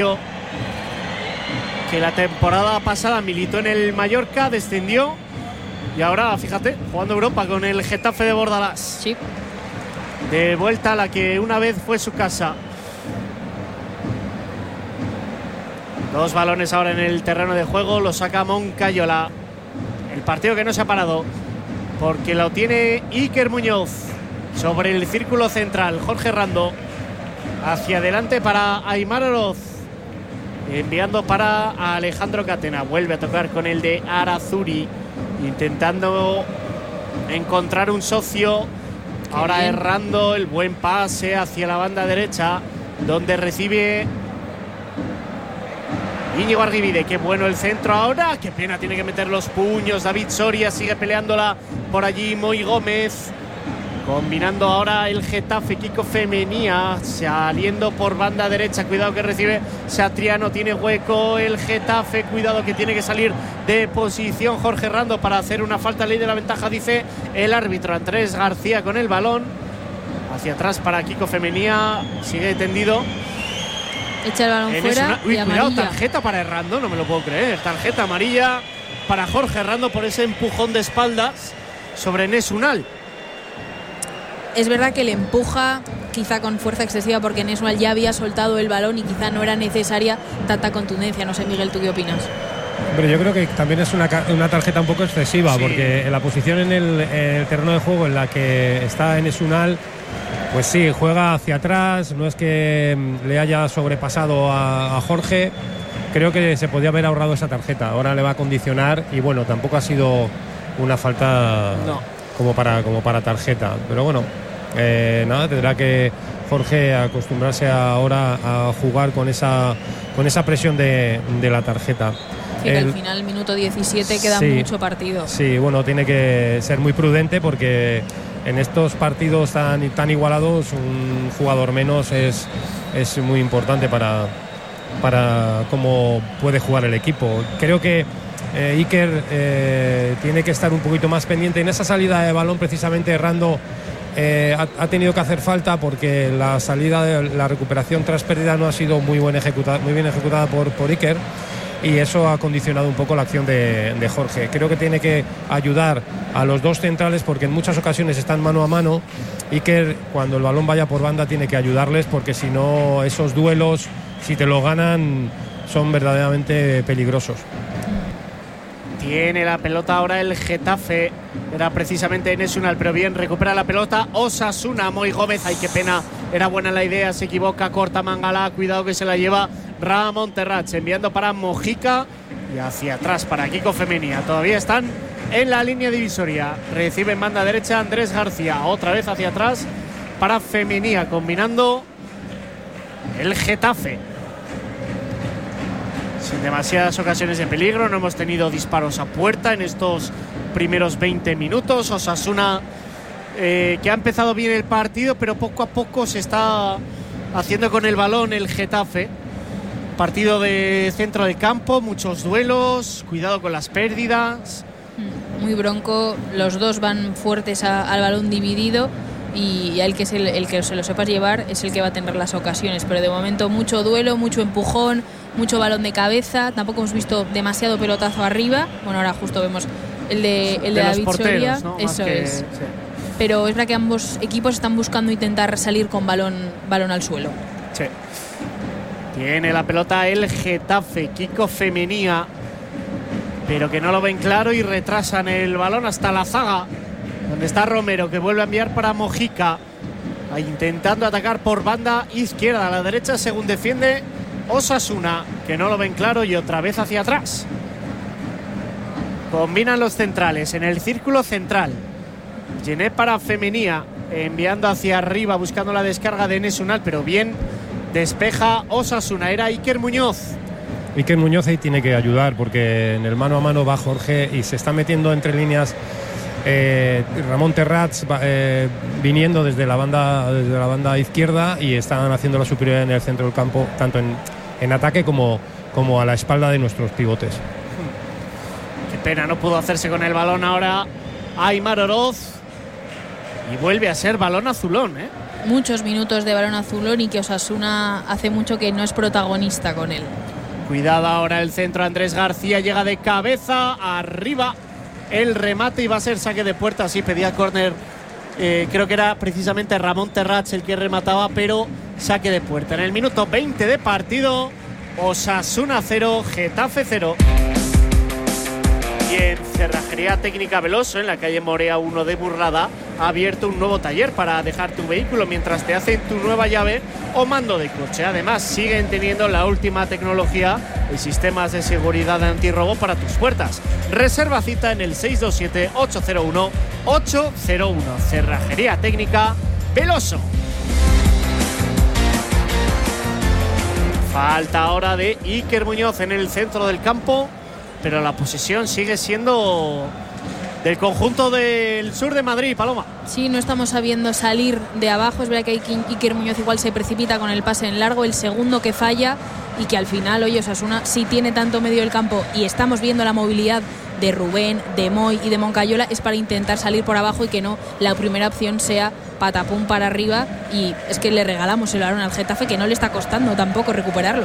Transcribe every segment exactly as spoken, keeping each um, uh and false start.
que la temporada pasada militó en el Mallorca, descendió y ahora, fíjate, jugando Europa con el Getafe de Bordalás. Sí. De vuelta a la que una vez fue su casa. Dos balones ahora en el terreno de juego, lo saca Moncayola. El partido que no se ha parado porque lo tiene Iker Muñoz sobre el círculo central. Jorge Rando hacia adelante para Aimar Oroz, enviando para Alejandro Catena. Vuelve a tocar con el de Arazuri, intentando encontrar un socio. Qué ahora bien. Errando el buen pase hacia la banda derecha, donde recibe Íñigo Arguibide. Qué bueno el centro ahora, qué pena, tiene que meter los puños David Soria, sigue peleándola por allí Moy Gómez, combinando ahora el Getafe. Kiko Femenía saliendo por banda derecha, cuidado que recibe Satriano, tiene hueco el Getafe, cuidado que tiene que salir de posición Jorge Rando para hacer una falta, ley de la ventaja, dice el árbitro. Andrés García con el balón hacia atrás para Kiko Femenía, sigue tendido. Echa el balón fuera una... Uy, y cuidado, amarilla. Tarjeta para Errando, no me lo puedo creer. Tarjeta amarilla para Jorge Errando por ese empujón de espaldas sobre Enes Unal. Es verdad que le empuja quizá con fuerza excesiva porque Enes Unal ya había soltado el balón y quizá no era necesaria tanta contundencia. No sé, Miguel, ¿tú qué opinas? Hombre, yo creo que también es una, una tarjeta un poco excesiva, sí, porque en la posición en el, en el terreno de juego en la que está Enes Unal, pues sí, juega hacia atrás, no es que le haya sobrepasado a, a Jorge. Creo que se podía haber ahorrado esa tarjeta, ahora le va a condicionar y bueno, tampoco ha sido una falta no. como, para, como para tarjeta, pero bueno, eh, nada, tendrá que Jorge acostumbrarse ahora a jugar con esa, con esa presión de, de la tarjeta. Sí, que el, al final, minuto diecisiete, queda sí, mucho partido. Sí, bueno, tiene que ser muy prudente porque en estos partidos tan, tan igualados un jugador menos es, es muy importante para, para cómo puede jugar el equipo. Creo que eh, Iker eh, tiene que estar un poquito más pendiente en esa salida de balón. Precisamente Rando eh, ha, ha tenido que hacer falta porque la salida de la recuperación tras pérdida no ha sido muy, buen ejecutada, muy bien ejecutada por, por Iker, y eso ha condicionado un poco la acción de, de Jorge. Creo que tiene que ayudar a los dos centrales porque en muchas ocasiones están mano a mano y que cuando el balón vaya por banda tiene que ayudarles porque si no esos duelos, si te lo ganan, son verdaderamente peligrosos. Tiene la pelota ahora el Getafe, era precisamente Enes Unal, pero bien, recupera la pelota Osasuna. Moy Gómez, ay qué pena, era buena la idea, se equivoca, corta Mangala, cuidado que se la lleva Ramón Terrats, enviando para Mojica y hacia atrás para Kiko Femenía. Todavía están en la línea divisoria, recibe en banda derecha Andrés García, otra vez hacia atrás para Femenía, combinando el Getafe. Sin demasiadas ocasiones de peligro, no hemos tenido disparos a puerta en estos primeros veinte minutos. Osasuna eh, que ha empezado bien el partido, pero poco a poco se está haciendo con el balón el Getafe. Partido de centro de campo, muchos duelos, cuidado con las pérdidas. Muy bronco, los dos van fuertes a, al balón dividido y el que, se, el que se lo sepas llevar es el que va a tener las ocasiones, pero de momento mucho duelo, mucho empujón, mucho balón de cabeza, tampoco hemos visto demasiado pelotazo arriba. Bueno, ahora justo vemos el de, el de, de David porteros, Soria, ¿no? Eso que, es. Sí. Pero es verdad que ambos equipos están buscando intentar salir con balón, balón al suelo. Sí. Tiene la pelota el Getafe, Kiko Femenía, pero que no lo ven claro y retrasan el balón hasta la zaga, donde está Romero, que vuelve a enviar para Mojica, intentando atacar por banda izquierda, a la derecha según defiende Osasuna, que no lo ven claro y otra vez hacia atrás. Combinan los centrales en el círculo central. Gené para Femenía, enviando hacia arriba, buscando la descarga de Enes Unal, pero bien despeja Osasuna. Era Iker Muñoz. Iker Muñoz ahí tiene que ayudar porque en el mano a mano va Jorge y se está metiendo entre líneas eh, Ramón Terrats eh, viniendo desde la banda desde la banda izquierda y están haciendo la superioridad en el centro del campo, tanto en, en ataque como, como a la espalda de nuestros pivotes. Qué pena, no pudo hacerse con el balón ahora Aimar Oroz y vuelve a ser balón azulón, ¿eh? muchos minutos de balón azulón y que Osasuna hace mucho que no es protagonista con él. Cuidado ahora el centro, Andrés García llega de cabeza arriba, el remate y va a ser saque de puerta. Sí, pedía córner, eh, creo que era precisamente Ramón Terrats el que remataba, pero saque de puerta. En el minuto veinte de partido, Osasuna cero, Getafe cero. Y en Cerrajería Técnica Veloso, en la calle Morea uno de Burlada, ha abierto un nuevo taller para dejar tu vehículo mientras te hacen tu nueva llave o mando de coche. Además, siguen teniendo la última tecnología y sistemas de seguridad antirrobo para tus puertas. Reserva cita en el seis dos siete, ocho cero uno, ocho cero uno. Cerrajería Técnica Veloso. Falta ahora de Iker Muñoz en el centro del campo, pero la posesión sigue siendo del conjunto del sur de Madrid, Paloma. Sí, no estamos sabiendo salir de abajo. Es verdad que Iker Muñoz igual se precipita con el pase en largo, el segundo que falla, y que al final, oye, Osasuna sí tiene tanto medio del campo y estamos viendo la movilidad de Rubén, de Moy y de Moncayola, es para intentar salir por abajo y que no la primera opción sea patapum para arriba. Y es que le regalamos el balón al Getafe, que no le está costando tampoco recuperarlo.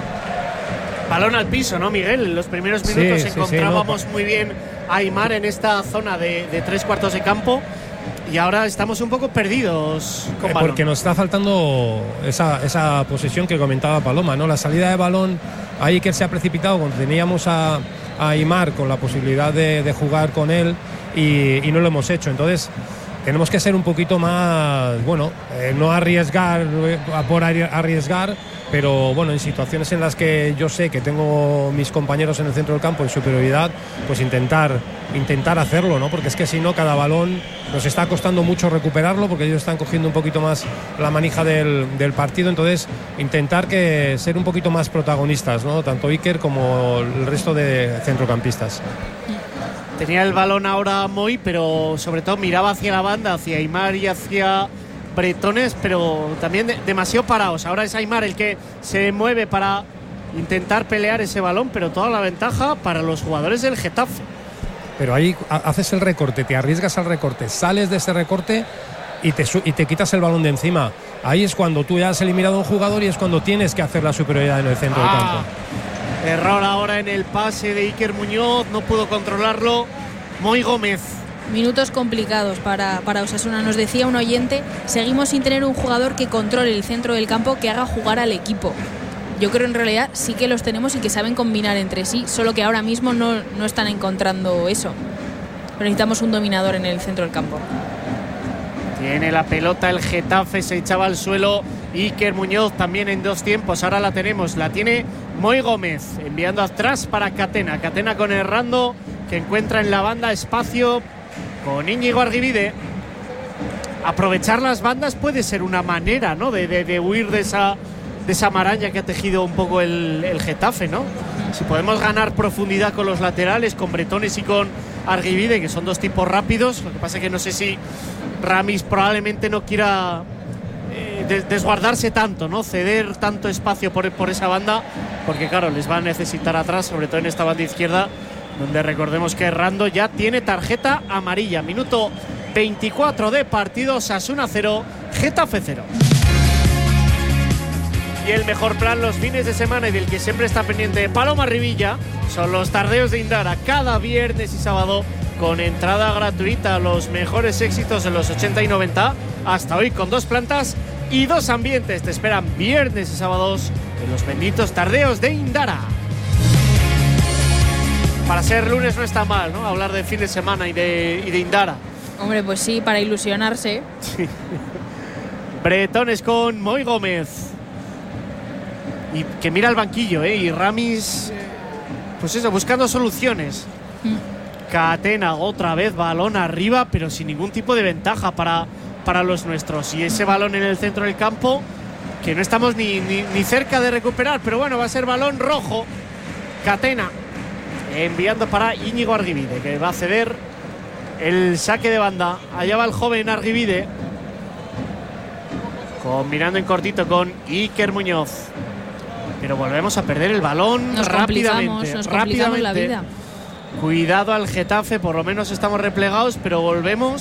Balón al piso, ¿no, Miguel? En los primeros minutos sí, sí, encontrábamos sí, no. muy bien a Aimar en esta zona de, de tres cuartos de campo y ahora estamos un poco perdidos con eh, balón. Porque nos está faltando esa, esa posesión que comentaba Paloma, ¿no? La salida de balón, ahí que se ha precipitado cuando teníamos a, a Aimar con la posibilidad de, de jugar con él y, y no lo hemos hecho. Entonces tenemos que ser un poquito más, bueno, eh, no arriesgar eh, por arriesgar, pero bueno, en situaciones en las que yo sé que tengo mis compañeros en el centro del campo en superioridad, pues intentar intentar hacerlo, ¿no? Porque es que si no, cada balón nos está costando mucho recuperarlo, porque ellos están cogiendo un poquito más la manija del, del partido. Entonces intentar que ser un poquito más protagonistas, ¿no? Tanto Iker como el resto de centrocampistas. Tenía el balón ahora Moy, pero sobre todo miraba hacia la banda, hacia Aimar y hacia Bretones, pero también de, demasiado parados. Ahora es Aimar el que se mueve para intentar pelear ese balón, pero toda la ventaja para los jugadores del Getafe. Pero ahí haces el recorte, te arriesgas al recorte, sales de ese recorte y te, y te quitas el balón de encima. Ahí es cuando tú ya has eliminado a un jugador y es cuando tienes que hacer la superioridad en el centro ah, del campo. Error ahora en el pase de Iker Muñoz, no pudo controlarlo Moy Gómez. Minutos complicados para, para Osasuna. Nos decía un oyente, seguimos sin tener un jugador que controle el centro del campo, que haga jugar al equipo. Yo creo en realidad sí que los tenemos y que saben combinar entre sí, solo que ahora mismo no, no están encontrando eso. Pero necesitamos un dominador en el centro del campo. Tiene la pelota el Getafe, se echaba al suelo Iker Muñoz también en dos tiempos. Ahora la tenemos, la tiene Moy Gómez, enviando atrás para Catena. Catena con Errando, que encuentra en la banda espacio con Íñigo Arguibide. Aprovechar las bandas puede ser una manera, ¿no? de, de, de huir de esa, de esa maraña que ha tejido un poco el, el Getafe, ¿no? Si podemos ganar profundidad con los laterales, con Bretones y con Arguibide, que son dos tipos rápidos. Lo que pasa es que no sé si Ramis probablemente no quiera eh, desguardarse tanto, ¿no? Ceder tanto espacio por, por esa banda, porque claro, les va a necesitar atrás, sobre todo en esta banda izquierda, donde recordemos que Errando ya tiene tarjeta amarilla. Minuto veinticuatro de partido, Osasuna cero, Getafe cero. Y el mejor plan los fines de semana y del que siempre está pendiente de Paloma Rivilla son los tardeos de Indara, cada viernes y sábado con entrada gratuita. Los mejores éxitos en los ochenta y noventa, hasta hoy con dos plantas y dos ambientes. Te esperan viernes y sábados en los benditos tardeos de Indara. Para ser lunes no está mal, ¿no? Hablar de fin de semana y de, y de Indara. Hombre, pues sí, para ilusionarse. Sí. Bretones con Moy Gómez. Y que mira el banquillo, ¿eh? Y Ramis, pues eso, buscando soluciones. Mm. Catena otra vez, balón arriba, pero sin ningún tipo de ventaja para, para los nuestros. Y ese balón en el centro del campo, que no estamos ni, ni, ni cerca de recuperar, pero bueno, va a ser balón rojo. Catena enviando para Íñigo Arguibide, que va a ceder el saque de banda. Allá va el joven Arguibide, combinando en cortito con Iker Muñoz. Pero volvemos a perder el balón nos rápidamente. Nos rápidamente. La vida. Cuidado al Getafe, por lo menos estamos replegados, pero volvemos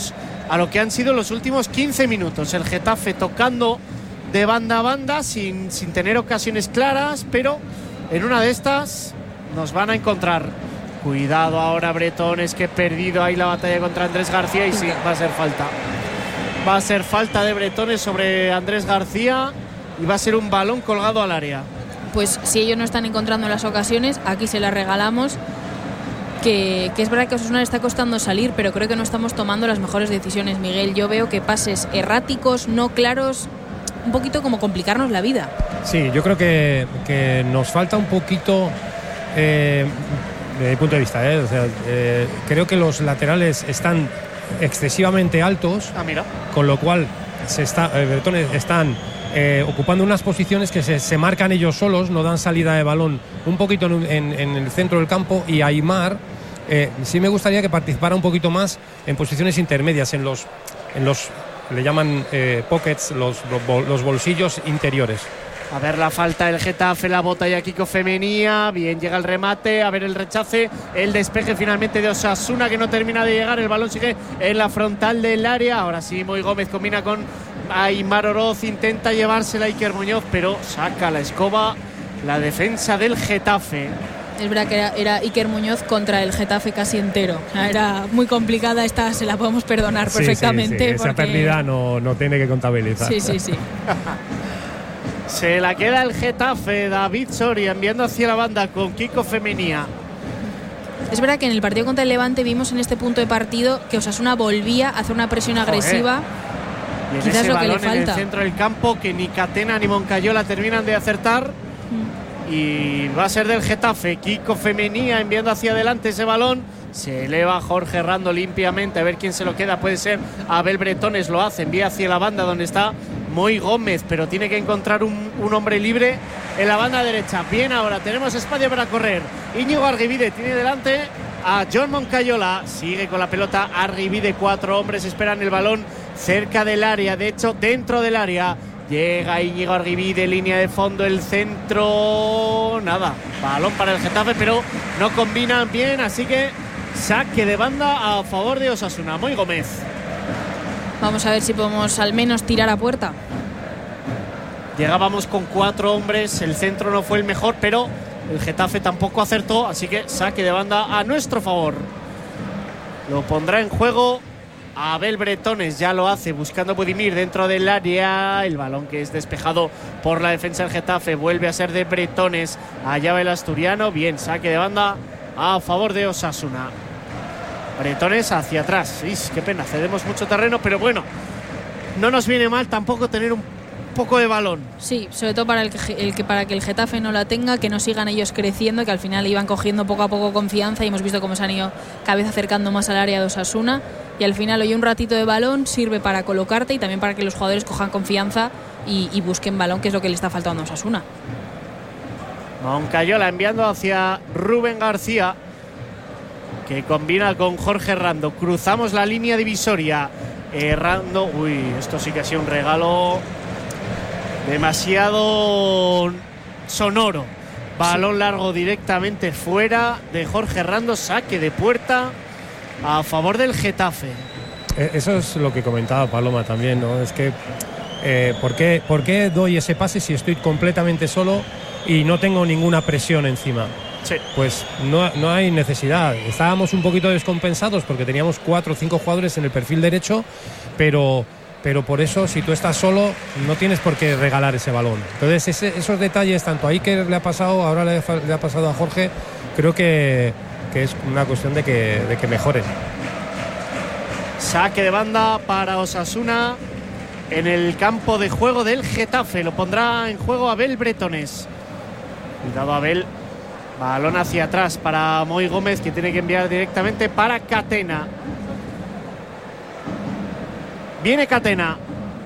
a lo que han sido los últimos quince minutos. El Getafe tocando de banda a banda sin, sin tener ocasiones claras, pero en una de estas nos van a encontrar. Cuidado ahora Bretones, que he perdido ahí la batalla contra Andrés García, y sí, va a ser falta. Va a ser falta de Bretones sobre Andrés García y va a ser un balón colgado al área. Pues si ellos no están encontrando las ocasiones, aquí se las regalamos. Que, que es verdad que a Osasuna le está costando salir, pero creo que no estamos tomando las mejores decisiones, Miguel. Yo veo que pases erráticos, no claros, un poquito como complicarnos la vida. Sí, yo creo que, que nos falta un poquito, eh, desde mi punto de vista, eh, o sea, eh, creo que los laterales están excesivamente altos, ah, mira. con lo cual se está, eh, Bretones están eh, ocupando unas posiciones que se, se marcan ellos solos, no dan salida de balón un poquito en, en, en el centro del campo, y Aimar eh, sí me gustaría que participara un poquito más en posiciones intermedias, en los, en los le llaman eh, pockets, los, los, los bolsillos interiores. A ver la falta del Getafe, la bota ya Kiko Femenía, bien llega el remate, a ver el rechace, el despeje finalmente de Osasuna, que no termina de llegar, el balón sigue en la frontal del área. Ahora sí, Moy Gómez combina con Aimar Oroz, intenta llevársela Iker Muñoz, pero saca la escoba la defensa del Getafe. Es verdad que era, era Iker Muñoz contra el Getafe casi entero. Era muy complicada esta, se la podemos perdonar sí, perfectamente. Sí, sí. Esa porque... pérdida no, no tiene que contabilizar. Sí, sí, sí. Se la queda el Getafe, David Soria enviando hacia la banda con Kiko Femenía. Es verdad que en el partido contra el Levante vimos en este punto de partido que Osasuna volvía a hacer una presión agresiva. Y en Quizás ese lo que balón le falta. en el centro del campo, que ni Catena ni Moncayola terminan de acertar. Mm. Y va a ser del Getafe. Kiko Femenía enviando hacia adelante ese balón. Se eleva Jorge Rando limpiamente, a ver quién se lo queda. Puede ser Abel Bretones, lo hace, envía hacia la banda donde está Moy Gómez, pero tiene que encontrar un, un hombre libre en la banda derecha. Bien, ahora tenemos espacio para correr. Íñigo Arguibide tiene delante a John Moncayola, sigue con la pelota Arguibide, cuatro hombres esperan el balón cerca del área, de hecho dentro del área. Llega Íñigo Arguibide, línea de fondo, el centro, nada, balón para el Getafe, pero no combinan bien, así que saque de banda a favor de Osasuna. Moy Gómez. Vamos a ver si podemos al menos tirar a puerta. Llegábamos con cuatro hombres, el centro no fue el mejor, pero el Getafe tampoco acertó, así que saque de banda a nuestro favor. Lo pondrá en juego Abel Bretones, ya lo hace buscando a Budimir dentro del área. El balón que es despejado por la defensa del Getafe vuelve a ser de Bretones. Allá va el asturiano, bien, saque de banda a favor de Osasuna. Bretones hacia atrás. Is, qué pena, cedemos mucho terreno, pero bueno, no nos viene mal tampoco tener un poco de balón. Sí, sobre todo para el que, el que para que el Getafe no la tenga, que no sigan ellos creciendo, que al final iban cogiendo poco a poco confianza y hemos visto cómo se han ido cada vez acercando más al área de Osasuna, y al final hoy un ratito de balón sirve para colocarte y también para que los jugadores cojan confianza y, y busquen balón, que es lo que le está faltando a Osasuna. Moncayola enviando hacia Rubén García, que combina con Jorge Rando. Cruzamos la línea divisoria. Eh, Rando, uy, esto sí que ha sido un regalo demasiado sonoro. Balón sí. Largo directamente fuera de Jorge Rando. Saque de puerta a favor del Getafe. Eso es lo que comentaba Paloma también, ¿no? Es que eh, ¿por qué, ¿por qué doy ese pase si estoy completamente solo y no tengo ninguna presión encima? Sí. Pues no, no hay necesidad. Estábamos un poquito descompensados porque teníamos cuatro o cinco jugadores en el perfil derecho, pero, pero por eso, si tú estás solo, no tienes por qué regalar ese balón. Entonces, ese, esos detalles, tanto a Iker le ha pasado, ahora le, le ha pasado a Jorge, creo que, que es una cuestión de que, de que mejoren. Saque de banda para Osasuna en el campo de juego del Getafe. Lo pondrá en juego Abel Bretones. Cuidado, Abel. Balón hacia atrás para Moy Gómez, que tiene que enviar directamente para Catena. Viene Catena.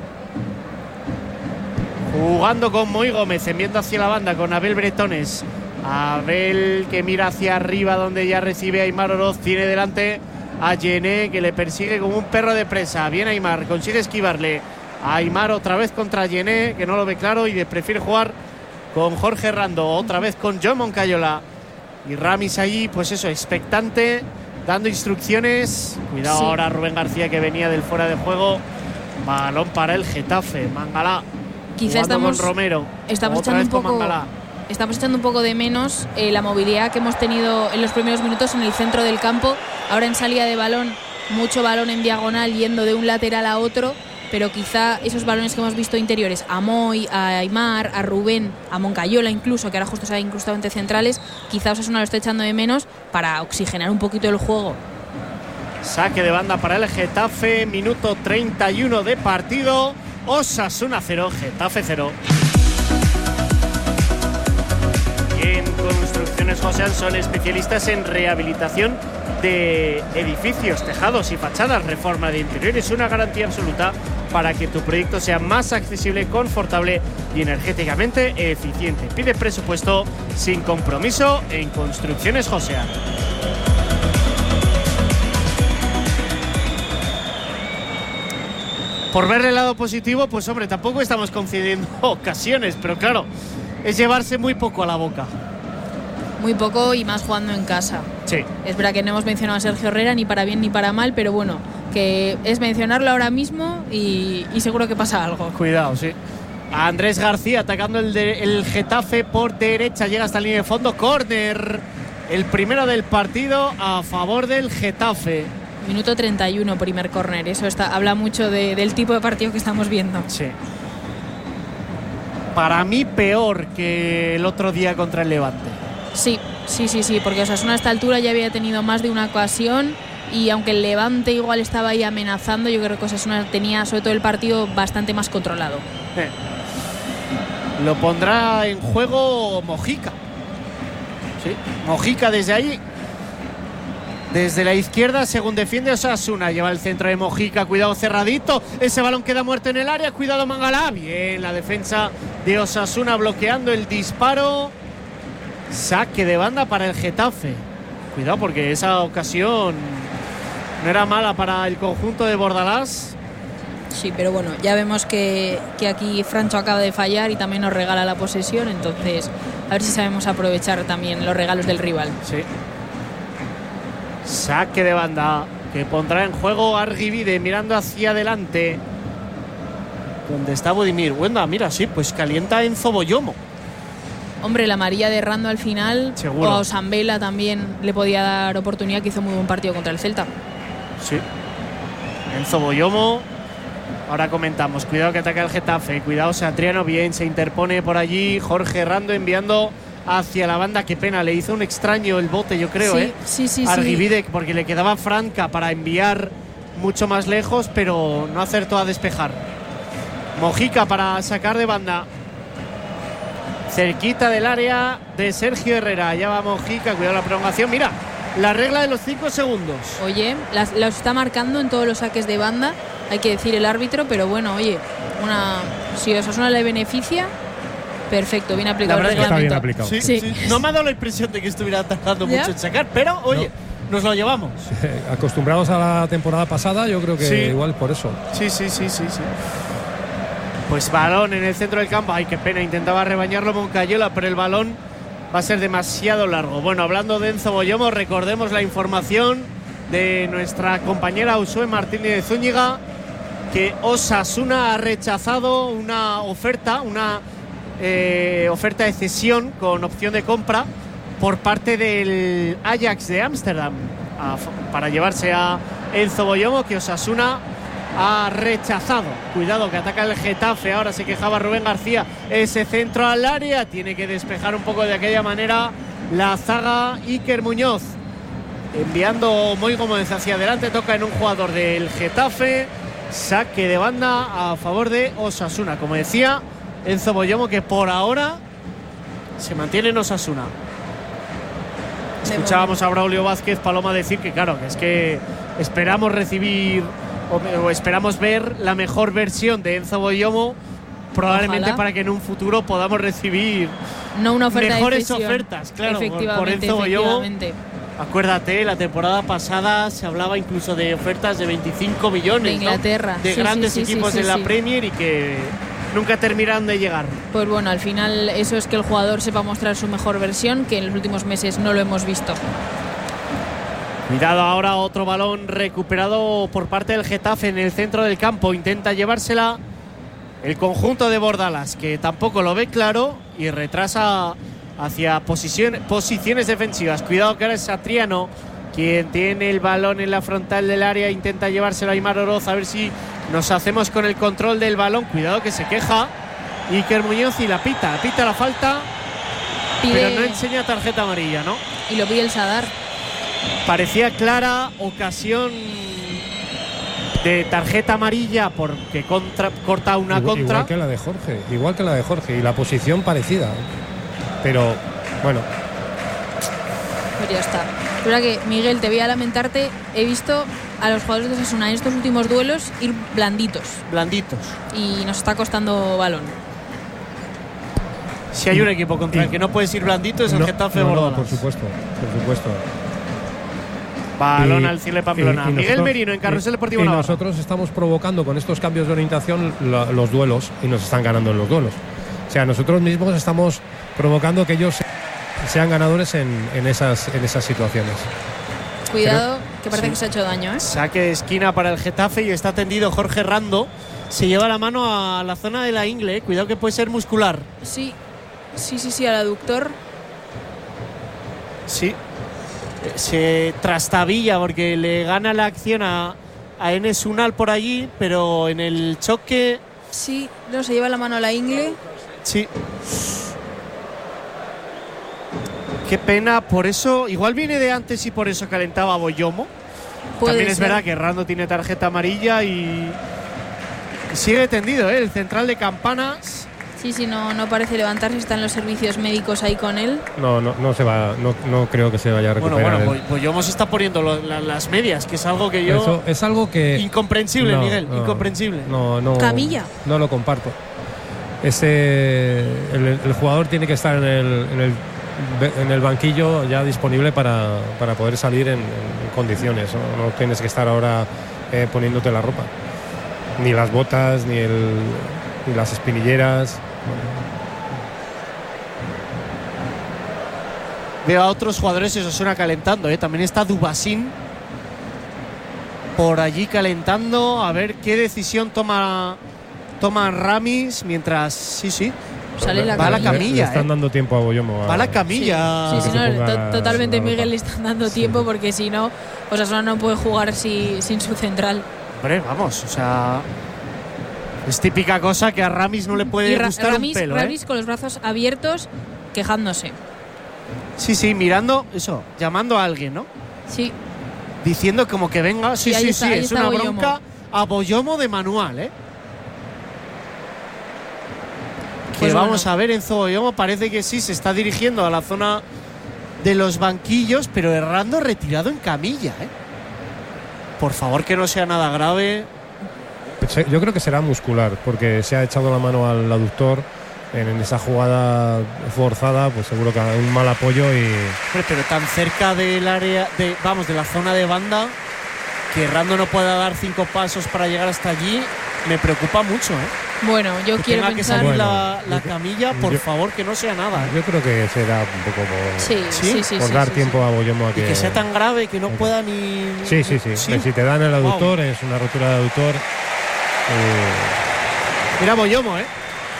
Jugando con Moy Gómez, enviando hacia la banda con Abel Bretones. Abel que mira hacia arriba donde ya recibe a Aimar Oroz. Tiene delante a Yené, que le persigue como un perro de presa. Viene Aimar, consigue esquivarle. Aimar otra vez contra Yené, que no lo ve claro y prefiere jugar con Jorge Rando, otra vez con John Moncayola. Y Ramis allí, pues eso, expectante, dando instrucciones. Cuidado Sí. ahora Rubén García, que venía del fuera de juego. Balón para el Getafe. Mangalá. Quizá jugando estamos, con Romero. estamos Otra echando vez un con poco Mangalá. estamos echando un poco de menos eh, la movilidad que hemos tenido en los primeros minutos en el centro del campo. Ahora en salida de balón, mucho balón en diagonal yendo de un lateral a otro, pero quizá esos balones que hemos visto interiores a Moy, a Aimar, a Rubén, a Moncayola incluso, que ahora justo se ha incrustado entre centrales, quizá Osasuna lo esté echando de menos para oxigenar un poquito el juego. Saque de banda para el Getafe, minuto treinta y uno de partido. Osasuna cero, Getafe cero. En Construcciones José son especialistas en rehabilitación de edificios, tejados y fachadas, reforma de interiores, una garantía absoluta para que tu proyecto sea más accesible, confortable y energéticamente eficiente. Pide presupuesto sin compromiso en Construcciones José. Por ver el lado positivo, pues hombre, tampoco estamos concediendo ocasiones, pero claro, es llevarse muy poco a la boca. Muy poco y más jugando en casa. Sí. Es verdad que no hemos mencionado a Sergio Herrera ni para bien ni para mal, pero bueno, que es mencionarlo ahora mismo y, y seguro que pasa algo. Cuidado, sí. Andrés García atacando el, de, el Getafe por derecha, llega hasta la línea de fondo, córner. El primero del partido a favor del Getafe. Minuto treinta y uno, primer córner. Eso está, habla mucho de, del tipo de partido que estamos viendo. Sí. Para mí peor que el otro día contra el Levante. Sí, sí, sí, sí, porque Osasuna a esta altura ya había tenido más de una ocasión y aunque el Levante igual estaba ahí amenazando, yo creo que Osasuna tenía sobre todo el partido bastante más controlado. Eh. Lo pondrá en juego Mojica. Sí, Mojica desde ahí. Desde la izquierda, según defiende Osasuna, lleva el centro de Mojica, cuidado cerradito, ese balón queda muerto en el área, cuidado Mangalá, bien la defensa de Osasuna bloqueando el disparo, saque de banda para el Getafe, cuidado porque esa ocasión no era mala para el conjunto de Bordalás. Sí, pero bueno, ya vemos que, que aquí Francho acaba de fallar y también nos regala la posesión, entonces a ver si sabemos aprovechar también los regalos del rival. Sí. Saque de banda que pondrá en juego Argibide mirando hacia adelante. Donde está Budimir. Bueno, mira, sí, pues calienta Enzo Boyomo. Hombre, la María de Rando al final. Seguro. O a Osambela también le podía dar oportunidad, que hizo muy buen partido contra el Celta. Sí. Enzo Boyomo. Ahora comentamos. Cuidado que ataca el Getafe. Cuidado Satriano. Bien, se interpone por allí. Jorge Rando enviando hacia la banda. Qué pena, le hizo un extraño el bote, yo creo, sí, ¿eh? Sí, sí, Argibide, sí. porque le quedaba franca para enviar mucho más lejos, pero no acertó a despejar. Mojica para sacar de banda. Cerquita del área de Sergio Herrera. Ya va Mojica, cuidado la prolongación. Mira, la regla de los cinco segundos. Oye, las, los está marcando en todos los saques de banda, hay que decir el árbitro, pero bueno, oye, una si Osasuna le beneficia, perfecto, bien aplicado el La verdad es que reglamento. está bien aplicado. Sí, Sí. sí. No me ha dado la impresión de que estuviera tardando ¿Ya? mucho en sacar, pero oye, nos lo llevamos. Acostumbrados a la temporada pasada, yo creo que Sí. igual por eso. Sí, sí, sí, sí, sí. Pues balón en el centro del campo. Ay, qué pena, intentaba rebañarlo Moncayola, pero el balón va a ser demasiado largo. Bueno, hablando de Enzo Boyomo, recordemos la información de nuestra compañera Usue Martínez de Zúñiga, que Osasuna ha rechazado una oferta, una eh, oferta de cesión con opción de compra por parte del Ajax de Ámsterdam para llevarse a Enzo Boyomo, que Osasuna ha rechazado. Cuidado que ataca el Getafe. Ahora se quejaba Rubén García. Ese centro al área. Tiene que despejar un poco de aquella manera la zaga Iker Muñoz. Enviando Moy Gómez hacia adelante. Toca en un jugador del Getafe. Saque de banda a favor de Osasuna. Como decía, Enzo Boyomo, que por ahora se mantiene en Osasuna. Escuchábamos a Braulio Vázquez Paloma decir que claro, que es que esperamos recibir o, o esperamos ver la mejor versión de Enzo Boyomo, probablemente Ojalá. para que en un futuro podamos recibir No una oferta mejores de cesión. ofertas, claro, por, por Efectivamente, Enzo Boyomo. efectivamente. Acuérdate, la temporada pasada se hablaba incluso de ofertas de veinticinco millones, De Inglaterra. ¿no? De Sí, grandes sí, sí, equipos sí, en sí, la sí. Premier y que nunca terminaron de llegar. Pues bueno, al final eso es que el jugador sepa mostrar su mejor versión, que en los últimos meses no lo hemos visto. Cuidado ahora, otro balón recuperado por parte del Getafe en el centro del campo. Intenta llevársela el conjunto de Bordalas, que tampoco lo ve claro y retrasa hacia posición, posiciones defensivas. Cuidado que ahora es Satriano quien tiene el balón en la frontal del área. Intenta llevárselo a Aimar Oroz, a ver si nos hacemos con el control del balón. Cuidado que se queja Iker Muñoz y la pita, pita la falta. Pide, pero no enseña tarjeta amarilla, ¿no? Y lo pide el Sadar. Parecía clara ocasión de tarjeta amarilla porque contra, corta una igual, contra. Igual que la de Jorge, igual que la de Jorge, y la posición parecida. Pero, bueno. Pues ya está. Es verdad que, Miguel, te voy a lamentarte. He visto a los jugadores de Osasuna en estos últimos duelos ir blanditos. Blanditos. Y nos está costando balón. Si hay un equipo contra el que no puedes ir blandito es el no, Getafe no, Bordalas. No, por supuesto, por supuesto. Balón y, al Cile Pamplona. Y, y Miguel nosotros, Merino en Carrusel Deportivo Y Navarra. nosotros estamos provocando con estos cambios de orientación la, los duelos y nos están ganando en los duelos. O sea, nosotros mismos estamos provocando que ellos sean ganadores en, en, esas, en esas situaciones. Cuidado, Pero, que parece sí. que se ha hecho daño, ¿eh? Saque de esquina para el Getafe y está tendido Jorge Rando. Se lleva la mano a la zona de la ingle, ¿eh? Cuidado que puede ser muscular. Sí, sí, sí, sí, al aductor. Sí. Se trastabilla porque le gana la acción a, a Enes Unal por allí, pero en el choque. Sí, no, se lleva la mano a la ingle. Sí. Qué pena, por eso. Igual viene de antes y por eso calentaba a Boyomo. Puede También es ser. verdad que Rando tiene tarjeta amarilla y sigue tendido, ¿eh? El central de Campanas. Sí, sí, no, no parece levantarse, están los servicios médicos ahí con él. No, no, no se va, no, no creo que se vaya a recuperar. Bueno, bueno, Boyomo se está poniendo lo, la, las medias, que es algo que yo. Eso es algo que. Incomprensible, no, Miguel, no, incomprensible. No, no. Camilla. No lo comparto. Ese, el, el jugador tiene que estar en el, en el, en el banquillo ya disponible para, para poder salir en, en condiciones. No, no tienes que estar ahora eh, poniéndote la ropa. Ni las botas, ni, el, ni las espinilleras. Veo a otros jugadores de Osasuna calentando, ¿eh? También está Dubasín por allí calentando. A ver qué decisión toma, toma Ramis mientras. Sí, sí. Sale la va camilla. la camilla. Le están ¿eh? dando tiempo a Boyomo. A, va la camilla. Sí, sí, sí, no, ponga, to totalmente Miguel le ropa. están dando Sí. tiempo porque si no, Osasuna no puede jugar si, sin su central. Hombre, vamos, o sea. Es típica cosa que a Ramis no le puede y Ra gustar Ramis, un pelo, Ramis ¿eh? con los brazos abiertos, quejándose. Sí, sí, mirando, eso, llamando a alguien, ¿no? Sí. Diciendo como que venga, sí, Y ahí sí, está, sí, ahí es está una Boyomo. bronca a Boyomo de manual, ¿eh? Que Pues vamos bueno. a ver, Enzo Boyomo parece que sí, se está dirigiendo a la zona de los banquillos, pero errando retirado en camilla, ¿eh? Por favor, que no sea nada grave. Yo creo que será muscular, porque se ha echado la mano al aductor en, en esa jugada forzada, pues seguro que hay un mal apoyo y. Hombre, pero tan cerca del área, de, vamos, de la zona de banda, que Rando no pueda dar cinco pasos para llegar hasta allí, me preocupa mucho, ¿eh? Bueno, yo que quiero tenga pensar. que salir Bueno, la, la yo- camilla, por yo- favor, que no sea nada, ¿eh? Yo creo que será un poco por, Sí, ¿Sí? sí, sí. por sí, dar sí, tiempo sí. a Boyomo a Y que. que sea tan grave que no Ok. pueda ni. Sí, sí, sí. Si te dan el aductor, es una rotura de aductor. eh, Mira Boyomo, ¿eh?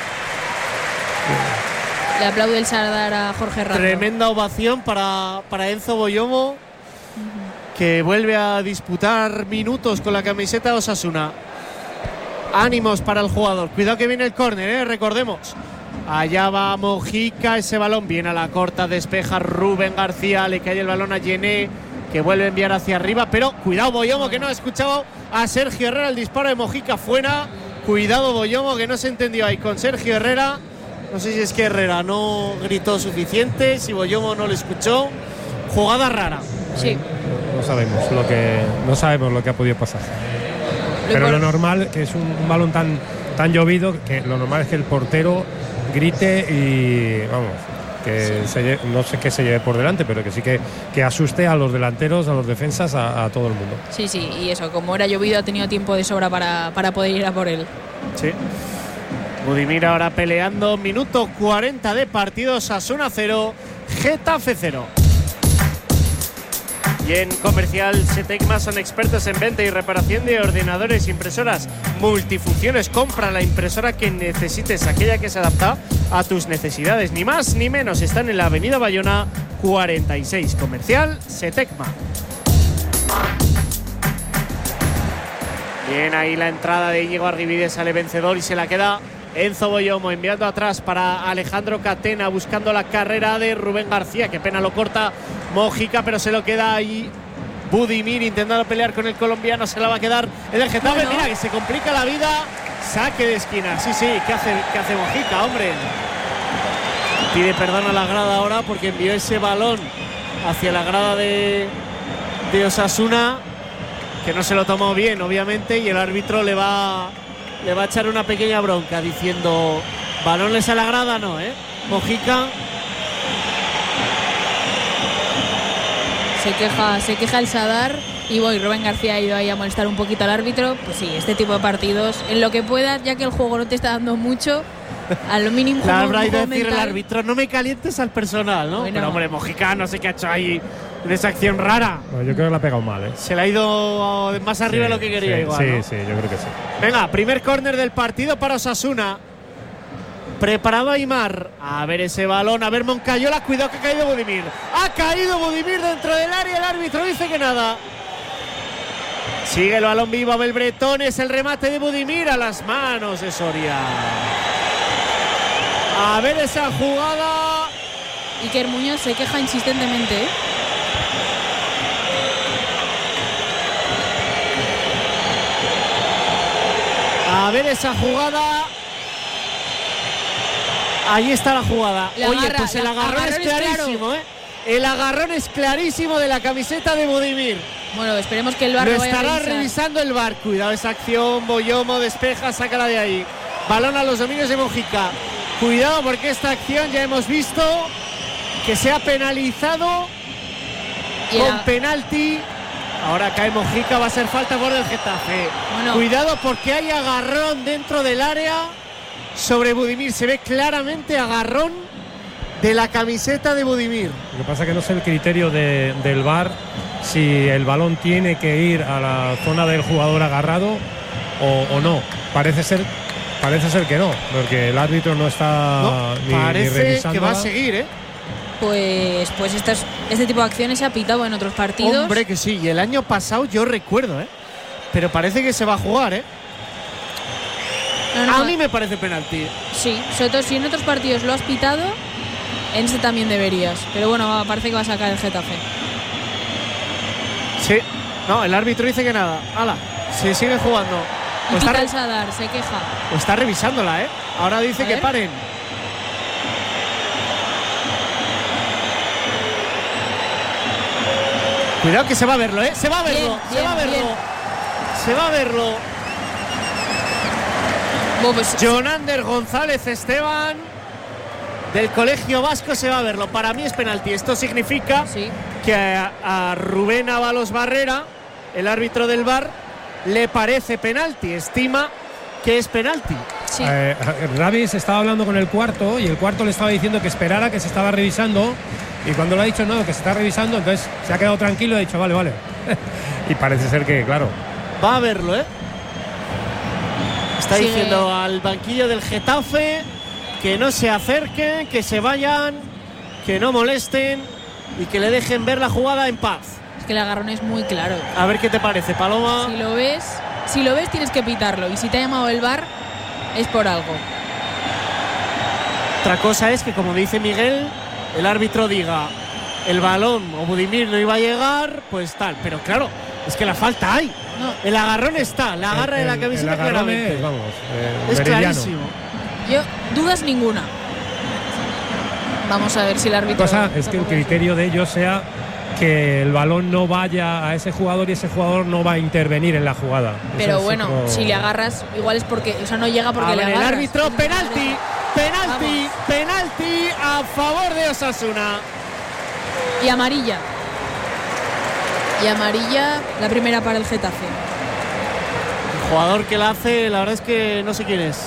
Le aplaude el Sardar a Jorge Rando. Tremenda ovación para, para Enzo Boyomo, que vuelve a disputar minutos con la camiseta de Osasuna. Ánimos para el jugador. Cuidado que viene el córner, ¿eh? Recordemos. Allá va Mojica, ese balón viene a la corta, despeja Rubén García, le cae el balón a Yené, que vuelve a enviar hacia arriba, pero cuidado Boyomo, que no ha escuchado a Sergio Herrera, el disparo de Mojica fuera. Cuidado Boyomo, que no se entendió ahí con Sergio Herrera. No sé si es que Herrera no gritó suficiente, si Boyomo no lo escuchó. Jugada rara. Sí. no sabemos lo que no sabemos lo que ha podido pasar. Lo Pero impor- lo normal, que es un, un balón tan tan llovido, que lo normal es que el portero grite y vamos, que se lle- no sé qué se lleve por delante, pero que sí que, que asuste a los delanteros, a los defensas, a, a todo el mundo. Sí, sí, y eso, como era llovido, ha tenido tiempo de sobra para, para poder ir a por él. Sí. Budimir ahora peleando. Minuto cuarenta de partido. Osasuna cero, Getafe cero. Y en Comercial Setecma son expertos en venta y reparación de ordenadores, impresoras multifunciones. Compra la impresora que necesites, aquella que se adapta a tus necesidades. Ni más ni menos. Están en la avenida Bayona cuarenta y seis. Comercial Setecma. Bien, ahí la entrada de Íñigo Arribide, sale vencedor y se la queda Enzo Boyomo, enviando atrás para Alejandro Catena, buscando la carrera de Rubén García. Qué pena, lo corta Mojica, pero se lo queda ahí Budimir intentando pelear con el colombiano. Se la va a quedar el Getafe. Bueno. Mira que se complica la vida. Saque de esquina. Sí, sí, ¿qué hace, qué hace Mojica, hombre? Pide perdón a la grada ahora porque envió ese balón hacia la grada de, de Osasuna, que no se lo tomó bien, obviamente, y el árbitro le va, le va a echar una pequeña bronca diciendo balones a la grada, no, ¿eh? Mojica. Se queja, se queja el Sadar y voy, Rubén García ha ido ahí a molestar un poquito al árbitro. Pues sí, este tipo de partidos, en lo que puedas, ya que el juego no te está dando mucho, a lo mínimo la habrá ido a decir el árbitro, no me calientes al personal, ¿no? Bueno. Pero hombre, Mojica no sé qué ha hecho ahí en esa acción rara. Bueno, yo creo que la ha pegado mal, ¿eh? Se le ha ido más arriba sí, de lo que quería, sí, igual, sí, ¿no? sí, yo creo que sí. Venga, primer córner del partido para Osasuna. Preparado Aimar. A ver ese balón, a ver Moncayola. Cuidado que ha caído Budimir. Ha caído Budimir dentro del área. El árbitro dice que nada. Sigue el balón vivo, Abel Bretón. Es el remate de Budimir a las manos de Soria. A ver esa jugada. Iker Muñoz se queja insistentemente, ¿eh? A ver esa jugada. Ahí está la jugada. La Oye, agarra, pues el la, agarrón, agarrón es es clarísimo, claro. ¿eh? El agarrón es clarísimo de la camiseta de Budimir. Bueno, esperemos que el V A R lo lo vaya estará a revisar. revisando el V A R. Cuidado esa acción. Boyomo despeja, sácala de ahí. Balón a los dominios de Mojica. Cuidado porque esta acción ya hemos visto que se ha penalizado Y con era... penalti. Ahora cae Mojica, va a ser falta por el Getafe. Bueno. Cuidado porque hay agarrón dentro del área sobre Budimir. Se ve claramente agarrón de la camiseta de Budimir. Lo que pasa es que no sé el criterio de, del V A R, si el balón tiene que ir a la zona del jugador agarrado o, o no. Parece ser parece ser que no, porque el árbitro no está No, ni, parece ni revisando. que va a seguir, ¿eh? Pues, pues estos, este tipo de acciones se ha pitado en otros partidos. Hombre, que sí. Y el año pasado yo recuerdo, ¿eh? Pero parece que se va a jugar, ¿eh? No, no, a mí me parece penalti. Sí, sobre todo si en otros partidos lo has pitado, en este también deberías. Pero bueno, parece que va a sacar el Getafe. Sí. No, el árbitro dice que nada. ¡Hala! Se sigue jugando. Y O está, pita re- el Sadar, se queja. o está revisándola, ¿eh? Ahora dice A que ver. paren. Cuidado que se va a verlo, ¿eh? Se va a verlo, Bien, se bien, va a verlo. bien. Se va a verlo. Bueno, pues, Jonander González Esteban del Colegio Vasco se va a verlo. Para mí es penalti. Esto significa sí. que a, a Rubén Ábalos Barrera, el árbitro del V A R, le parece penalti. Estima que es penalti. Sí. Eh, Ravis estaba hablando con el cuarto y el cuarto le estaba diciendo que esperara, que se estaba revisando, y cuando le ha dicho no, que se está revisando, entonces se ha quedado tranquilo y ha dicho vale, vale. Y parece ser que, claro. Va a verlo, ¿eh? Está Sigue. diciendo al banquillo del Getafe que no se acerquen, que se vayan, que no molesten y que le dejen ver la jugada en paz. Es que el agarrón es muy claro. A ver qué te parece, Paloma. Si lo ves, si lo ves tienes que pitarlo. Y si te ha llamado el V A R, es por algo. Otra cosa es que, como dice Miguel, el árbitro diga el balón o Budimir no iba a llegar, pues tal. Pero claro, es que la falta hay. No. El agarrón está, la agarra de la El- camiseta el agarrón claramente. es, vamos, eh, Es meridiano. clarísimo. Yo, dudas ninguna. Vamos a ver si el árbitro. La cosa es que el criterio de ellos sea que el balón no vaya a ese jugador y ese jugador no va a intervenir en la jugada. Pero Eso es bueno, otro- si le agarras, igual es porque. O sea, no llega porque A le ver, el agarras. árbitro, penalti, penalti, Vamos. penalti a favor de Osasuna. Y amarilla. Y amarilla, la primera para el Getafe. El jugador que la hace, la verdad es que no sé quién es.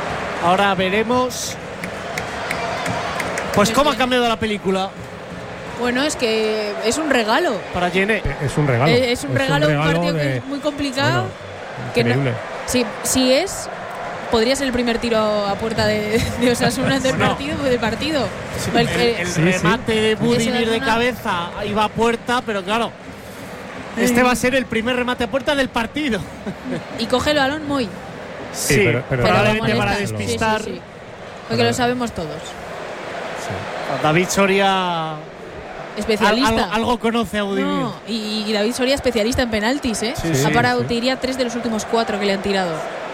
Ahora veremos. Pues Muy cómo ha bien. cambiado la película. Bueno, es que es un regalo. Para Jenné. Es un regalo. Es, es un regalo, un, regalo un partido de, que es muy complicado. Bueno, que increíble. No, si, si es, podría ser el primer tiro a puerta de, de Osasuna del bueno, partido. Del partido. Sí, el, el, el sí, remate sí. de Budimir de cabeza iba a puerta, pero claro, este va a ser el primer remate a puerta del partido. Y coge el balón muy. Sí, sí pero, pero probablemente para despistar. Sí, sí, sí. Porque pero, lo sabemos todos. Sí. David Soria, especialista. Al, algo, algo conoce a Budimir. No, y, y David Soria, especialista en penaltis, ¿eh? Sí, sí, ha parado, sí. te diría, tres de los últimos cuatro que le han tirado.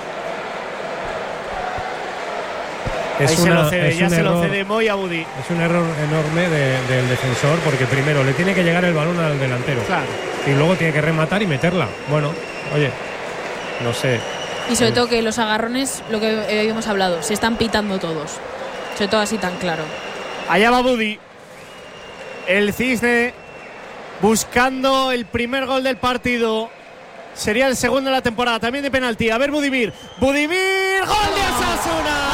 Es Ahí una, se lo cede, ya se error, lo cede Moy a Budi. Es un error enorme de, del defensor, porque primero le tiene que llegar el balón al delantero. Claro. Y luego tiene que rematar y meterla. Bueno, oye, no sé. Y sobre todo que los agarrones, lo que habíamos hablado, se están pitando todos. Sobre todo así tan claro. Allá va Budi. El Cisne buscando el primer gol del partido. Sería el segundo de la temporada, también de penalti. A ver Budimir. Budimir, gol de Osasuna.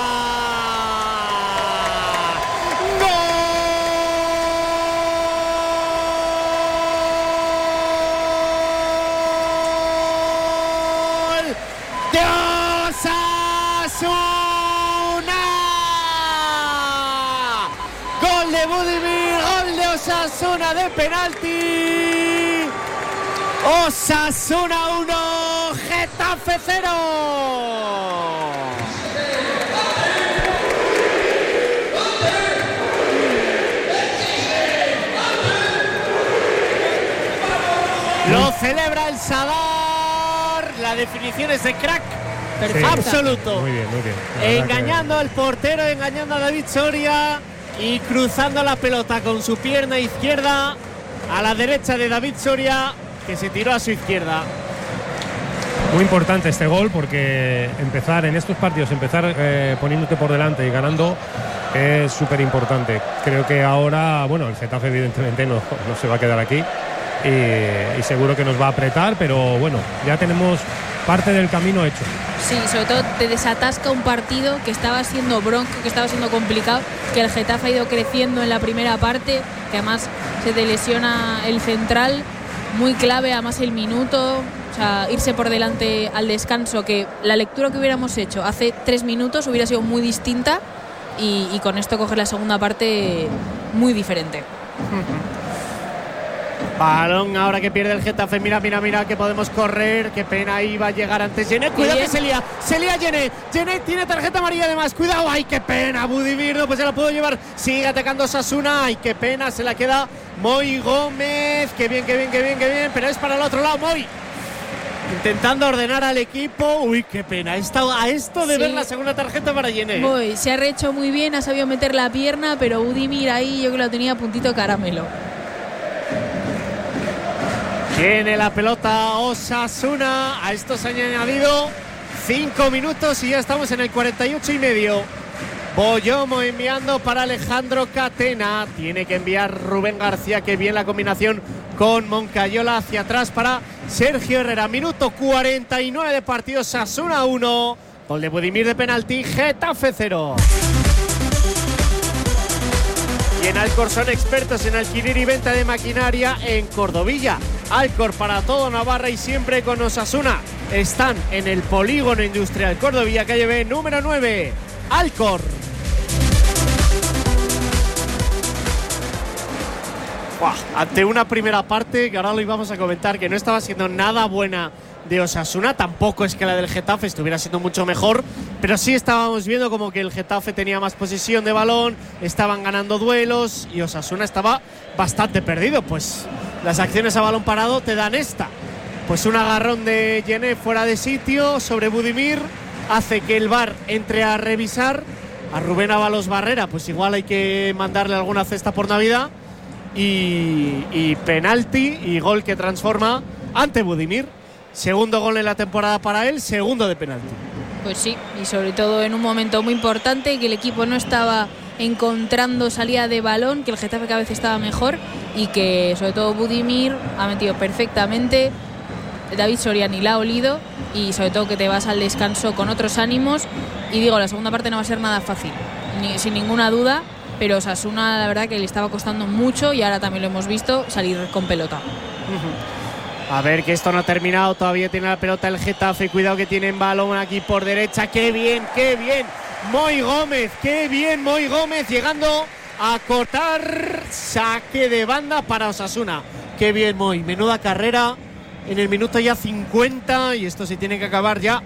Osasuna de penalti. Osasuna uno, Getafe cero. Lo celebra el Sadar. La definición es de crack. Perfecto. Absoluto. Muy bien, muy bien. Engañando al portero, engañando a David Soria. Y cruzando la pelota con su pierna izquierda a la derecha de David Soria, que se tiró a su izquierda. Muy importante este gol, porque empezar en estos partidos, empezar eh, poniéndote por delante y ganando es súper importante. Creo que ahora, bueno, el Getafe evidentemente no, no se va a quedar aquí y, y seguro que nos va a apretar, pero bueno, ya tenemos parte del camino hecho. Sí, sobre todo te desatasca un partido que estaba siendo bronco, que estaba siendo complicado, que el Getafe ha ido creciendo en la primera parte, que además se te lesiona el central, muy clave, además el minuto, o sea, irse por delante al descanso, que la lectura que hubiéramos hecho hace tres minutos hubiera sido muy distinta y, y con esto coger la segunda parte muy diferente. Balón ahora que pierde el Getafe. Mira, mira, mira que podemos correr. Qué pena, iba a llegar antes Jenné. Cuidado que se lía. Se lía Jenné. Jenné tiene tarjeta amarilla además. Cuidado. Ay, qué pena. Budimir no pues se la puedo llevar. Sigue atacando Osasuna. Ay, qué pena. Se la queda Moy Gómez. Qué bien, qué bien, qué bien, qué bien. Pero es para el otro lado. Moy intentando ordenar al equipo. Uy, qué pena. Está a esto de sí. ver la segunda tarjeta para Jenné. Moy se ha rehecho muy bien. Ha sabido meter la pierna. Pero Budimir ahí yo creo que lo tenía a puntito caramelo. Tiene la pelota Osasuna. A esto se han añadido cinco minutos y ya estamos en el cuarenta y ocho y medio. Boyomo enviando para Alejandro Catena. Tiene que enviar Rubén García. Que bien la combinación con Moncayola hacia atrás para Sergio Herrera. Minuto cuarenta y nueve de partido. Osasuna uno. Gol de Budimir de penalti. Getafe cero. Y en Alcor son expertos en alquiler y venta de maquinaria en Cordovilla. Alcor para todo Navarra y siempre con Osasuna. Están en el Polígono Industrial Cordovilla, calle B, número nueve. Alcor. Buah, ante una primera parte que ahora lo íbamos a comentar, que no estaba siendo nada buena de Osasuna, tampoco es que la del Getafe estuviera siendo mucho mejor, pero sí estábamos viendo como que el Getafe tenía más posesión de balón, estaban ganando duelos y Osasuna estaba bastante perdido. Pues las acciones a balón parado te dan esta, pues un agarrón de Jenné fuera de sitio sobre Budimir hace que el V A R entre a revisar a Rubén Ábalos Barrera, pues igual hay que mandarle alguna cesta por Navidad y, y penalti y gol que transforma ante Budimir. Segundo gol en la temporada para él, segundo de penalti. Pues sí, y sobre todo en un momento muy importante, que el equipo no estaba encontrando salida de balón, que el Getafe cada vez estaba mejor y que sobre todo Budimir ha metido perfectamente. David Soria ni la ha olido y sobre todo que te vas al descanso con otros ánimos. Y digo, la segunda parte no va a ser nada fácil, ni, sin ninguna duda. pero Osasuna la verdad que le estaba costando mucho y ahora también lo hemos visto salir con pelota. Uh-huh. A ver, que esto no ha terminado, todavía tiene la pelota el Getafe, cuidado que tienen balón aquí por derecha, qué bien, qué bien, Moi Gómez, qué bien Moi Gómez llegando a cortar, saque de banda para Osasuna, qué bien Moi, menuda carrera en el minuto ya cincuenta y esto se tiene que acabar ya.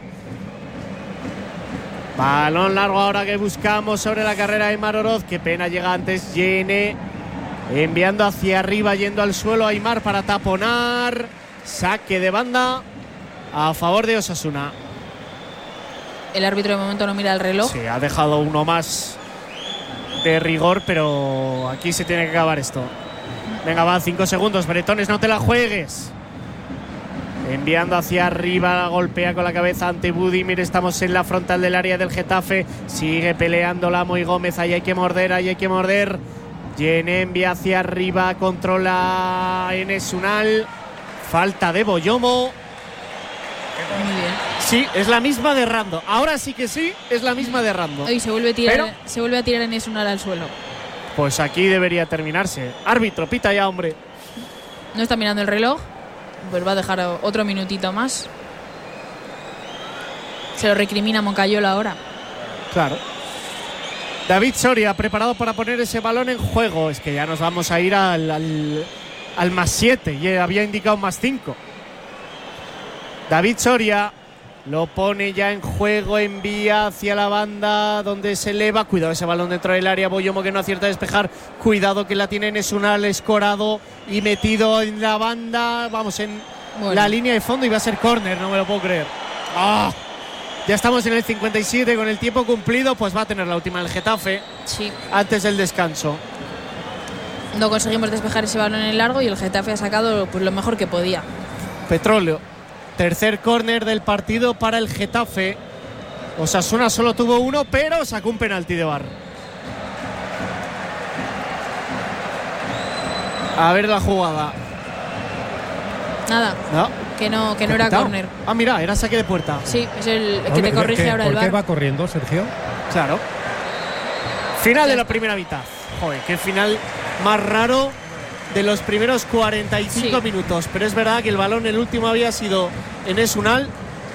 Balón largo ahora que buscamos sobre la carrera de Aimar Oroz. Qué pena, llega antes Yene. Enviando hacia arriba, yendo al suelo Aimar para taponar. Saque de banda a favor de Osasuna. El árbitro de momento no mira el reloj. Sí, ha dejado uno más de rigor, pero aquí se tiene que acabar esto. Venga, va, cinco segundos. Bretones, no te la juegues. Enviando hacia arriba, golpea con la cabeza ante Budimir. Estamos en la frontal del área del Getafe. Sigue peleándola Moi Gómez. Ahí hay que morder, ahí hay que morder. Yene envía hacia arriba, controla Enes Unal. Falta de Boyomo. Muy bien. Sí, es la misma de Rando. Ahora sí que sí, es la misma de Rando. Hoy se vuelve a tirar, Pero, se vuelve a tirar Enes Unal al suelo. Pues aquí debería terminarse. Árbitro, pita ya, hombre. No está mirando el reloj. Pues va a dejar otro minutito más. Se lo recrimina Moncayola ahora. Claro. David Soria, preparado para poner ese balón en juego. Es que ya nos vamos a ir al, al, al más siete. Y había indicado más cinco. David Soria lo pone ya en juego, envía hacia la banda donde se eleva. Cuidado ese balón dentro del área. Boyomo que no acierta a despejar. Cuidado que la tiene Nesunal escorado y metido en la banda. Vamos en bueno. la línea de fondo y va a ser córner, no me lo puedo creer. ¡Oh! Ya estamos en el cincuenta y siete con el tiempo cumplido. Pues va a tener la última el Getafe. Sí. Antes del descanso. No conseguimos despejar ese balón en el largo y el Getafe ha sacado pues, lo mejor que podía. Petróleo. Tercer córner del partido para el Getafe. Osasuna solo tuvo uno, pero sacó un penalti de V A R. A ver la jugada. Nada. No. Que no, que no era córner. Ah, mira, era saque de puerta. Sí, es el que te corrige ¿Qué, ahora el ¿Por V A R. qué va corriendo, Sergio? Claro. Final de la primera mitad. Joder, qué final más raro de los primeros cuarenta y cinco sí. minutos. Pero es verdad que el balón, el último había sido Enes Unal.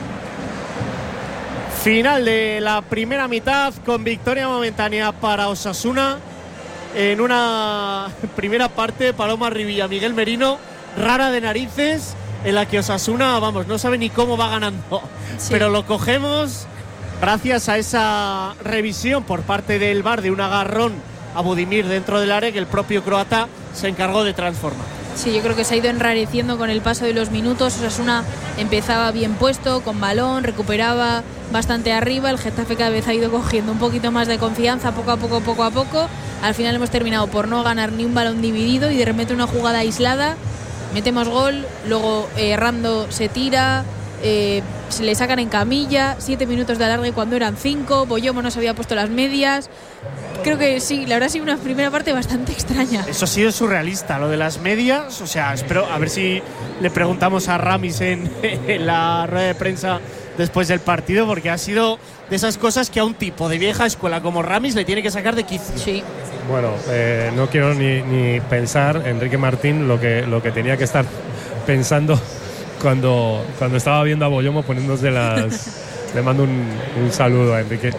Final de la primera mitad con victoria momentánea para Osasuna. En una primera parte, Paloma Rivilla, Miguel Merino, rara de narices, en la que Osasuna, vamos, no sabe ni cómo va ganando. Sí. Pero lo cogemos gracias a esa revisión por parte del V A R de un agarrón a Budimir dentro del área que el propio croata se encargó de transformar. Sí, yo creo que se ha ido enrareciendo con el paso de los minutos. Osasuna empezaba bien puesto, con balón, recuperaba bastante arriba. El Getafe cada vez ha ido cogiendo un poquito más de confianza, poco a poco, poco a poco. Al final hemos terminado por no ganar ni un balón dividido y de repente una jugada aislada, metemos gol, luego eh, Rando se tira, eh, se le sacan en camilla, siete minutos de alargue cuando eran cinco, Boyomo no se había puesto las medias. Creo que sí, la verdad ha sido una primera parte bastante extraña. Eso ha sido surrealista, lo de las medias. O sea, espero a ver si le preguntamos a Ramis en, en la rueda de prensa después del partido, porque ha sido de esas cosas que a un tipo de vieja escuela como Ramis le tiene que sacar de quicio. Sí. Bueno, eh, no quiero ni, ni pensar, Enrique Martín, lo que, lo que tenía que estar pensando cuando, cuando estaba viendo a Boyomo poniéndose las... Le mando un, un saludo a Enrique.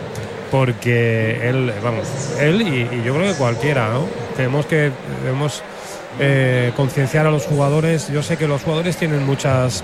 Porque él, vamos, él y, y yo creo que cualquiera, ¿no? Tenemos que debemos eh, concienciar a los jugadores. Yo sé que los jugadores tienen muchas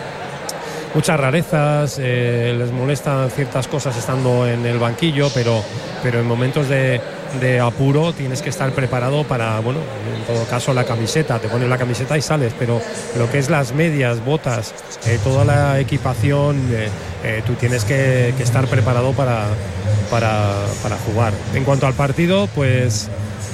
muchas rarezas, eh, les molestan ciertas cosas estando en el banquillo, pero, pero en momentos de, de apuro tienes que estar preparado para, bueno, en todo caso la camiseta, te pones la camiseta y sales, pero lo que es las medias, botas, eh, toda la equipación, eh, eh, tú tienes que, que estar preparado para, para, para jugar. En cuanto al partido, pues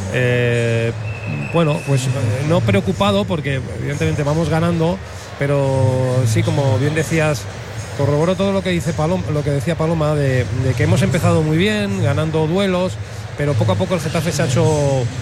eh, bueno, pues no preocupado porque evidentemente vamos ganando, pero sí, como bien decías, corroboro todo lo que dice Paloma, lo que decía Paloma de, de que hemos empezado muy bien, ganando duelos, pero poco a poco el Getafe se ha hecho,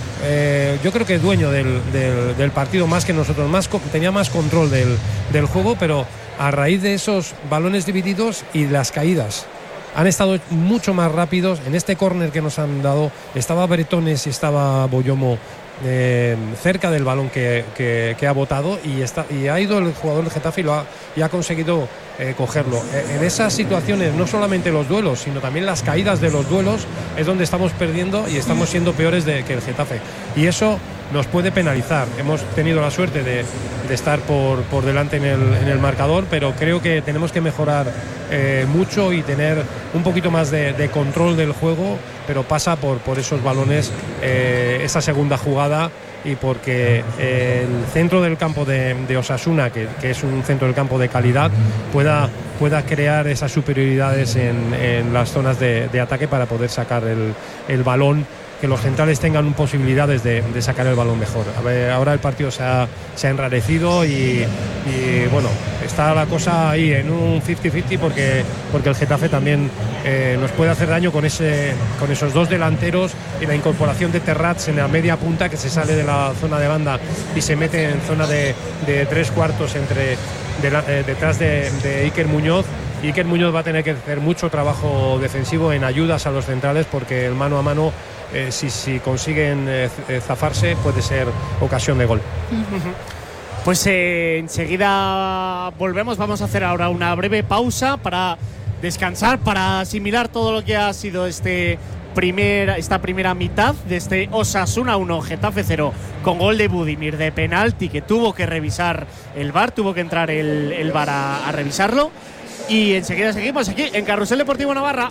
eh, yo creo que dueño del, del, del partido más que nosotros, más tenía más control del, del juego, pero a raíz de esos balones divididos y las caídas. han estado mucho más rápidos. En este córner que nos han dado estaba Bretones y estaba Boyomo Eh, cerca del balón que, que, que ha botado y, está, y ha ido el jugador del Getafe y, lo ha, y ha conseguido eh, cogerlo. En esas situaciones, no solamente los duelos, sino también las caídas de los duelos, es donde estamos perdiendo y estamos siendo peores de, que el Getafe. Y eso nos puede penalizar. Hemos tenido la suerte de, de estar por, por delante en el, en el marcador, pero creo que tenemos que mejorar eh, mucho y tener un poquito más de, de control del juego, pero pasa por, por esos balones, eh, esa segunda jugada, y porque eh, el centro del campo de, de Osasuna, que, que es un centro del campo de calidad, pueda, pueda crear esas superioridades en, en las zonas de, de ataque para poder sacar el, el balón, que los centrales tengan posibilidades de, de sacar el balón mejor. A ver, ahora el partido se ha, se ha enrarecido y, y bueno, está la cosa ahí en un cincuenta cincuenta porque, porque el Getafe también eh, nos puede hacer daño con, ese, con esos dos delanteros y la incorporación de Terrats en la media punta, que se sale de la zona de banda y se mete en zona de, de tres cuartos entre, de la, eh, detrás de, de Iker Muñoz. Iker Muñoz va a tener que hacer mucho trabajo defensivo en ayudas a los centrales, porque el mano a mano, eh, si, si consiguen eh, zafarse, puede ser ocasión de gol. Pues eh, enseguida volvemos. Vamos a hacer ahora una breve pausa para descansar, para asimilar todo lo que ha sido este primer, esta primera mitad de este Osasuna uno, Getafe cero, con gol de Budimir de penalti, que tuvo que revisar el V A R, tuvo que entrar el, el V A R a, a revisarlo. Y enseguida seguimos aquí en Carrusel Deportivo Navarra.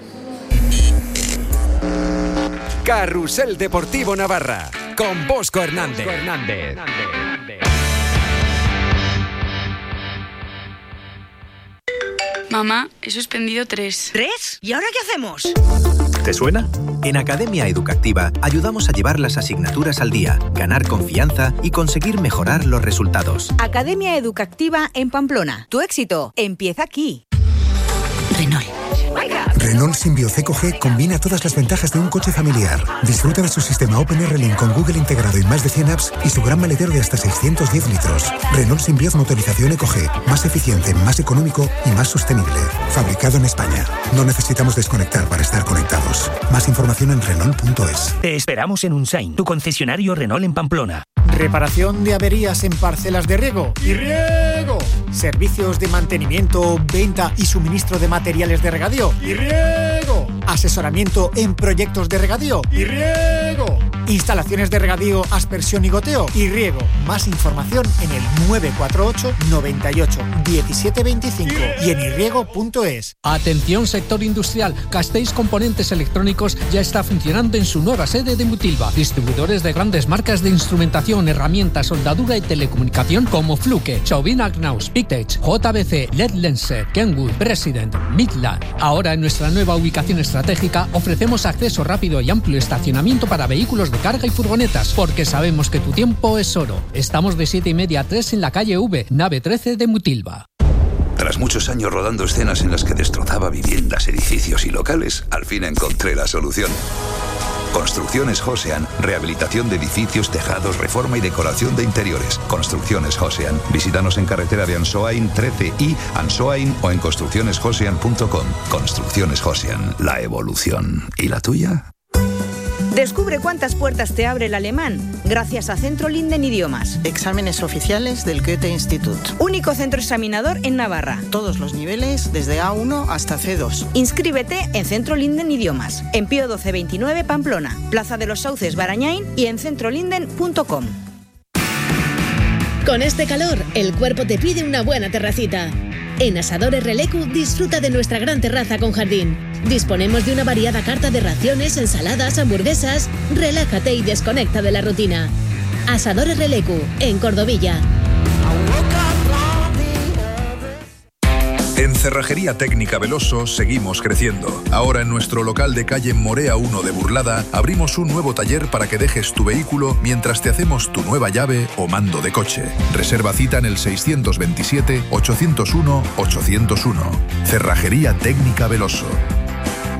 Carrusel Deportivo Navarra con Bosco Hernández. Bosco Hernández. Mamá, he suspendido tres. ¿Tres? ¿Y ahora qué hacemos? ¿Te suena? En Academia Educativa ayudamos a llevar las asignaturas al día, ganar confianza y conseguir mejorar los resultados. Academia Educativa en Pamplona. Tu éxito empieza aquí. Renault. Renault Symbio C G combina todas las ventajas de un coche familiar. Disfruta de su sistema OpenR Link con Google integrado y más de cien apps y su gran maletero de hasta seiscientos diez litros. Renault Symbio motorización Eco G, más eficiente, más económico y más sostenible. Fabricado en España. No necesitamos desconectar para estar conectados. Más información en Renault punto es. Te esperamos en Unsain, tu concesionario Renault en Pamplona. Reparación de averías en parcelas de riego. ¡Y riego! Servicios de mantenimiento, venta y suministro de materiales de regadío. ¡Y riego! Asesoramiento en proyectos de regadío. ¡Y riego! Instalaciones de regadío, aspersión y goteo. ¡Y riego! Más información en el nueve cuatro ocho, noventa y ocho, diecisiete veinticinco y en irriego punto es. Atención sector industrial, Castells Componentes Electrónicos ya está funcionando en su nueva sede de Mutilva. Distribuidores de grandes marcas de instrumentación, herramientas, soldadura y telecomunicación como Fluke, Chauvin Agnaus, Pictech, J B C, L E D Lenser, Kenwood, President, Midland. Ahora en nuestra nueva ubicación estratégica ofrecemos acceso rápido y amplio estacionamiento para vehículos de carga y furgonetas, porque sabemos que tu tiempo es oro. Estamos de siete y media a tres en la calle V, nave trece de Mutilva. Tras muchos años rodando escenas en las que destrozaba viviendas, edificios y locales, al fin encontré la solución. Construcciones Josean, rehabilitación de edificios, tejados, reforma y decoración de interiores. Construcciones Josean. Visítanos en carretera de Ansoain trece y Ansoain o en construcciones josean punto com. Construcciones Josean, la evolución. ¿Y la tuya? Descubre cuántas puertas te abre el alemán gracias a Centro Linden Idiomas. Exámenes oficiales del Goethe Institut. Único centro examinador en Navarra. Todos los niveles desde A uno hasta C dos. Inscríbete en Centro Linden Idiomas, en Pío doce veintinueve Pamplona, Plaza de los Sauces Barañain y en centrolinden punto com. Con este calor, el cuerpo te pide una buena terracita. En Asadores Relecu disfruta de nuestra gran terraza con jardín. Disponemos de una variada carta de raciones, ensaladas, hamburguesas. Relájate y desconecta de la rutina. Asadores Relecu, en Cordovilla. En Cerrajería Técnica Veloso seguimos creciendo. Ahora en nuestro local de calle Morea uno de Burlada abrimos un nuevo taller para que dejes tu vehículo mientras te hacemos tu nueva llave o mando de coche. Reserva cita en el seiscientos veintisiete, ochocientos uno, ochocientos uno. Cerrajería Técnica Veloso.